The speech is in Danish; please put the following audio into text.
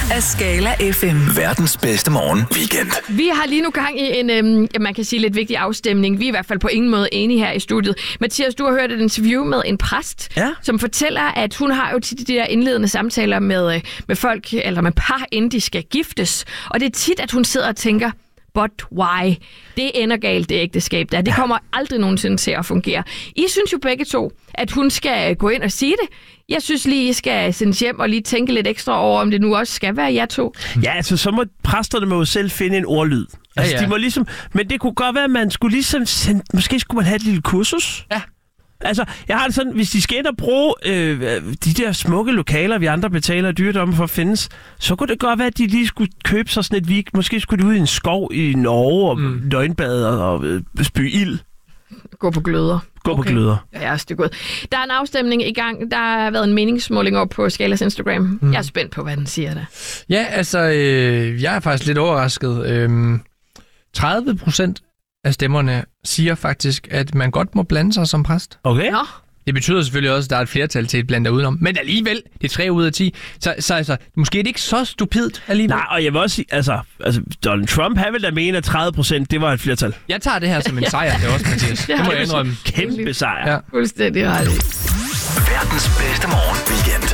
af Skala FM. Verdens bedste morgen weekend. Vi har lige nu gang i en, man kan sige, lidt vigtig afstemning. Vi er i hvert fald på ingen måde enige her i studiet. Mathias, du har hørt et interview med en præst, som fortæller, at hun har jo tit de der indledende samtaler med folk, eller med par, inden de skal giftes. Og det er tit, at hun sidder og tænker, but why? Det ender galt, det ægteskab der. Det kommer aldrig nogensinde til at fungere. I synes jo begge to, at hun skal gå ind og sige det. Jeg synes lige, I skal sendes hjem og lige tænke lidt ekstra over, om det nu også skal være jer to. Ja, altså så må præsterne jo selv finde en ordlyd. Altså, de må ligesom, men det kunne godt være, at man skulle ligesom måske skulle man have et lille kursus. Ja. Altså, jeg har det sådan, hvis de skal ind og bruge de der smukke lokaler, vi andre betaler dyrt for at findes, så kunne det godt være, at de lige skulle købe sig sådan et week. Måske skulle de ud i en skov i Norge og nøgenbade og spy ild. Gå på gløder. På gløder. Ja, det er godt. Der er en afstemning i gang. Der har været en meningsmåling op på Skalas Instagram. Jeg er spændt på, hvad den siger der. Ja, altså, jeg er faktisk lidt overrasket. 30% af stemmerne siger faktisk, at man godt må blande sig som præst. Okay. Nå. Det betyder selvfølgelig også, at der er et flertal til at blande udenom. Men alligevel, det er 3 ud af 10. Så altså, måske er det ikke så stupidt alligevel. Nej, og jeg vil også sige, altså Donald Trump, han vil da mene, at 30% det var et flertal. Jeg tager det her som en sejr, det også, Mathias. Det må jeg indrømme. Kæmpe sejr. Ja. Fuldstændig ret. Verdens bedste morgen weekend.